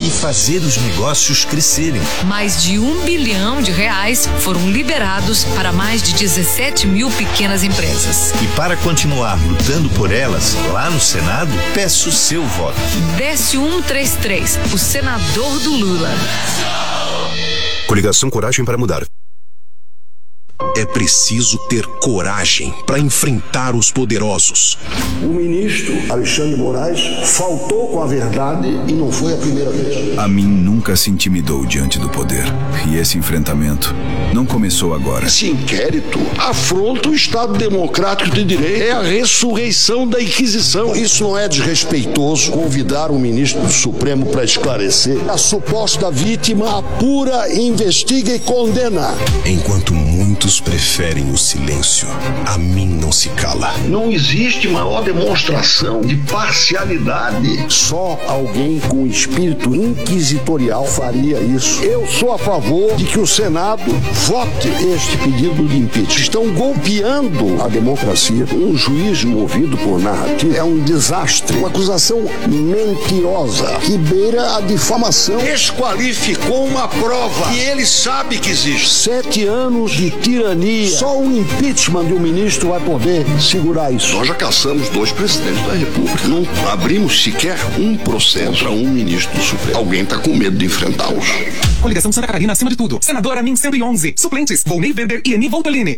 e fazer os negócios crescerem. Mais de R$1 bilhão foram liberados para mais de 17 mil pequenas empresas. E para continuar lutando por elas, lá no Senado, peço seu voto. Décio 133, o senador do Lula. Coligação Coragem para Mudar. É preciso ter coragem para enfrentar os poderosos. O ministro Alexandre Moraes faltou com a verdade e não foi a primeira vez. A mim nunca se intimidou diante do poder. E esse enfrentamento não começou agora. Esse inquérito afronta o Estado Democrático de Direito. É a ressurreição da Inquisição. Isso não é desrespeitoso convidar o ministro do Supremo para esclarecer. A suposta vítima apura, investiga e condena. Enquanto muitos preferem o silêncio, a mim não se cala. Não existe maior demonstração de parcialidade. Só alguém com espírito inquisitorial faria isso. Eu sou a favor de que o Senado vote este pedido de impeachment. Estão golpeando a democracia. Um juiz movido por narrativa é um desastre. Uma acusação mentirosa que beira a difamação. Desqualificou uma prova que ele sabe que existe. 7 anos de tirania. Só o impeachment de um ministro vai poder segurar isso. Nós já caçamos 2 presidentes da República. Não abrimos sequer um processo para um ministro do Supremo. Alguém está com medo de enfrentá-los. Coligação Santa Catarina acima de tudo. Senador Amin 111. Suplentes: Volney Weber e Eni Voltolini.